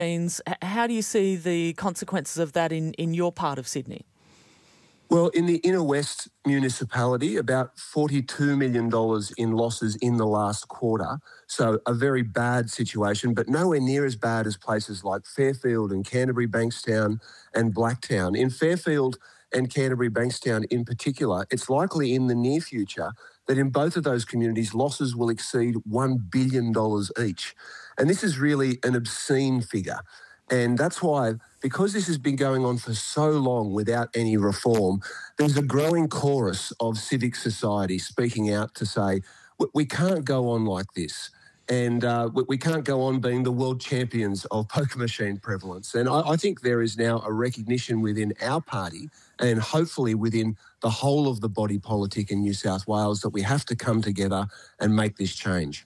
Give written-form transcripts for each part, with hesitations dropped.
How do you see the consequences of that in your part of Sydney? Well, in the Inner West municipality, about $42 million in losses in the last quarter. So a very bad situation, but nowhere near as bad as places like Fairfield and Canterbury Bankstown and Blacktown. In Fairfield and Canterbury Bankstown in particular, it's likely in the near future that in both of those communities, losses will exceed $1 billion each. And this is really an obscene figure. And that's why, because this has been going on for so long without any reform, there's a growing chorus of civic society speaking out to say, we can't go on like this. And we can't go on being the world champions of poker machine prevalence. And I think there is now a recognition within our party and hopefully within the whole of the body politic in New South Wales that we have to come together and make this change.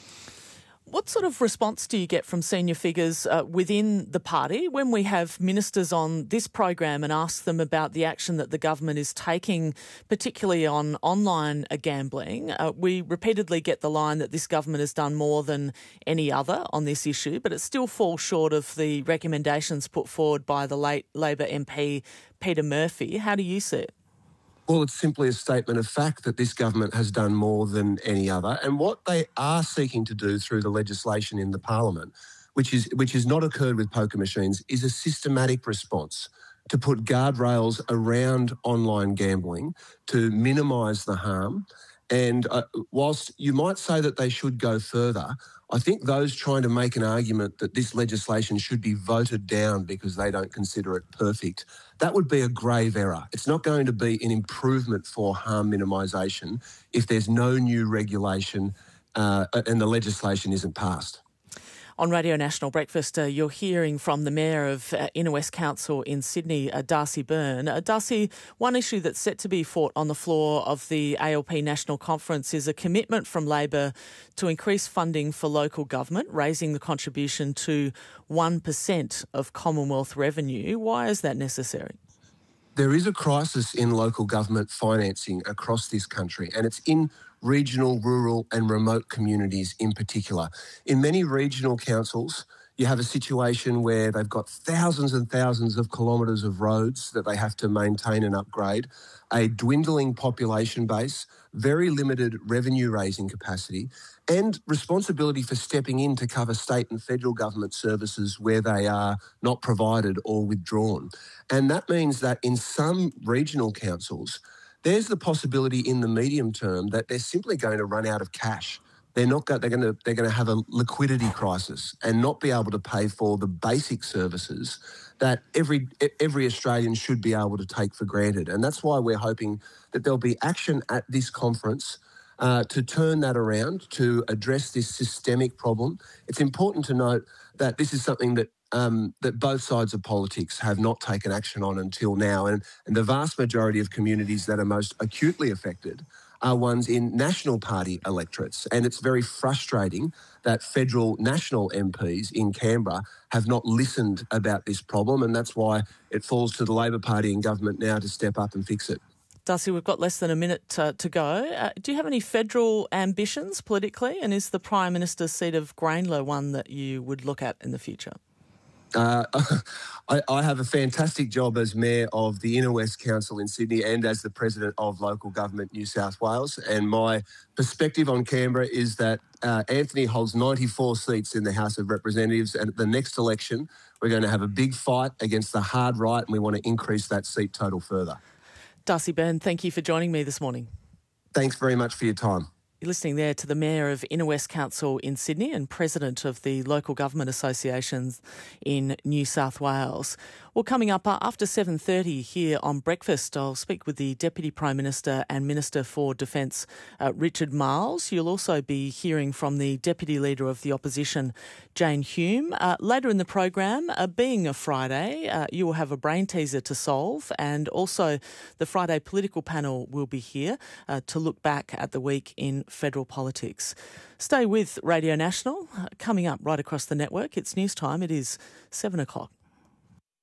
What sort of response do you get from senior figures within the party when we have ministers on this program and ask them about the action that the government is taking, particularly on online gambling? We repeatedly get the line that this government has done more than any other on this issue, but it still falls short of the recommendations put forward by the late Labor MP Peter Murphy. How do you see it? Well, it's simply a statement of fact that this government has done more than any other. And what they are seeking to do through the legislation in the parliament, which has not occurred with poker machines, is a systematic response to put guardrails around online gambling to minimise the harm. And whilst you might say that they should go further, I think those trying to make an argument that this legislation should be voted down because they don't consider it perfect, that would be a grave error. It's not going to be an improvement for harm minimisation if there's no new regulation and the legislation isn't passed. On Radio National Breakfast, you're hearing from the Mayor of Inner West Council in Sydney, Darcy Byrne. Darcy, one issue that's set to be fought on the floor of the ALP National Conference is a commitment from Labor to increase funding for local government, raising the contribution to 1% of Commonwealth revenue. Why is that necessary? There is a crisis in local government financing across this country, and it's in regional, rural and remote communities in particular. In many regional councils, you have a situation where they've got thousands and thousands of kilometres of roads that they have to maintain and upgrade, a dwindling population base, very limited revenue-raising capacity, and responsibility for stepping in to cover state and federal government services where they are not provided or withdrawn. And that means that in some regional councils, there's the possibility in the medium term that they're simply going to run out of cash. They're going to have a liquidity crisis and not be able to pay for the basic services that every Australian should be able to take for granted. And that's why we're hoping that there'll be action at this conference to turn that around, to address this systemic problem. It's important to note that this is something that both sides of politics have not taken action on until now. And the vast majority of communities that are most acutely affected are ones in National Party electorates. And it's very frustrating that federal national MPs in Canberra have not listened about this problem. And that's why it falls to the Labor Party in government now to step up and fix it. Darcy, we've got less than a minute to go. Do you have any federal ambitions politically? And is the Prime Minister's seat of Grainler one that you would look at in the future? I have a fantastic job as Mayor of the Inner West Council in Sydney and as the President of Local Government New South Wales. And my perspective on Canberra is that Anthony holds 94 seats in the House of Representatives, and at the next election we're going to have a big fight against the hard right, and we want to increase that seat total further. Darcy Byrne, thank you for joining me this morning. Thanks very much for your time. You're listening there to the Mayor of Inner West Council in Sydney and President of the Local Government Associations in New South Wales. Well, coming up after 7:30 here on Breakfast, I'll speak with the Deputy Prime Minister and Minister for Defence, Richard Marles. You'll also be hearing from the Deputy Leader of the Opposition, Jane Hume. Later in the program, being a Friday, you will have a brain teaser to solve, and also the Friday political panel will be here to look back at the week in federal politics. Stay with Radio National. Coming up right across the network, it's news time. It is 7 o'clock.